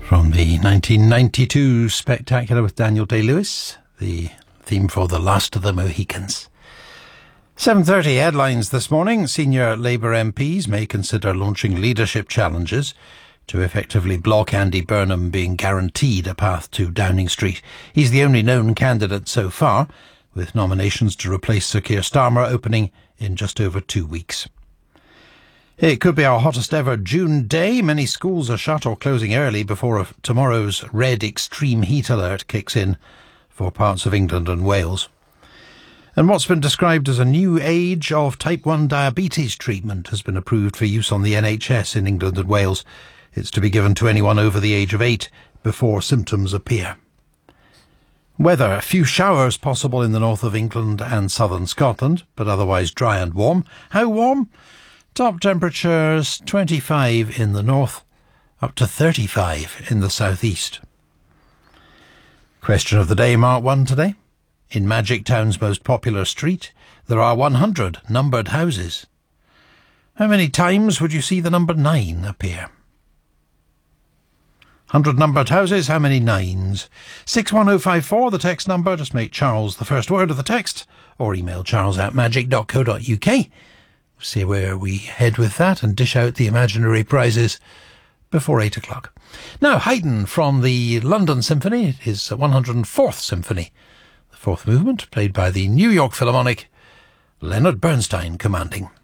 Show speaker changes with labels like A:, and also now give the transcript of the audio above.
A: From the 1992 Spectacular with Daniel Day-Lewis, the theme for The Last of the Mohicans. 7:30 headlines this morning. Senior Labour MPs may consider launching leadership challenges to effectively block Andy Burnham being guaranteed a path to Downing Street. He's the only known candidate so far, with nominations to replace Sir Keir Starmer opening in just over 2 weeks. It could be our hottest ever June day. Many schools are shut or closing early before tomorrow's red extreme heat alert kicks in for parts of England and Wales. And what's been described as a new age of type 1 diabetes treatment has been approved for use on the NHS in England and Wales. It's to be given to anyone over the age of 8 before symptoms appear. Weather, a few showers possible in the north of England and southern Scotland, but otherwise dry and warm. How warm? Top temperatures 25 in the north, up to 35 in the southeast. Question of the day, Mark 1 today. In Magic Town's most popular street, there are 100 numbered houses. How many times would you see the number 9 appear? 100 numbered houses, how many 9s? 61054, the text number. Just make Charles the first word of the text, or email charles@magic.co.uk. See where we head with that and dish out the imaginary prizes before 8 o'clock. Now, Haydn from the London Symphony, his 104th Symphony. The fourth movement, played by the New York Philharmonic, Leonard Bernstein commanding.